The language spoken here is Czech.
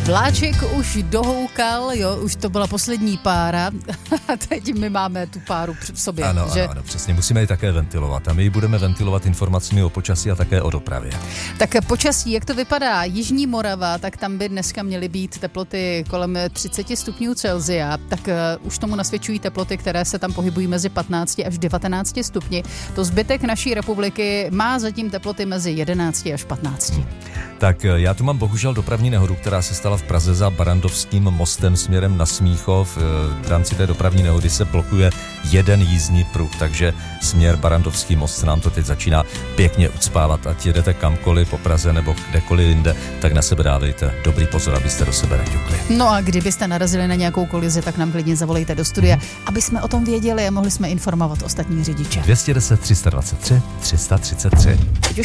Vláček už dohoukal, jo, už to byla poslední pára a teď my máme tu páru v sobě. Ano, že? ano, přesně, musíme ji také ventilovat a my ji budeme ventilovat informacemi o počasí a také o dopravě. Tak počasí, jak to vypadá? Jižní Morava, tak tam by dneska měly být teploty kolem 30 stupňů Celsia, tak už tomu nasvědčují teploty, které se tam pohybují mezi 15 až 19 stupni. To zbytek naší republiky má zatím teploty mezi 11 až 15. Tak já tu mám bohužel dopravní nehodu, která se stala v Praze za Barrandovským mostem směrem na Smíchov. V rámci té dopravní nehody se blokuje jeden jízdní pruh, takže směr Barrandovský most se nám to teď začíná pěkně ucpávat. Ať jedete kamkoliv po Praze nebo kdekoliv jinde, tak na sebe dávejte dobrý pozor, abyste do sebe neťukli. No a kdybyste narazili na nějakou kolizi, tak nám klidně zavolejte do studia, aby jsme o tom věděli a mohli jsme informovat ostatní řidiče. 210 323 333. Teď už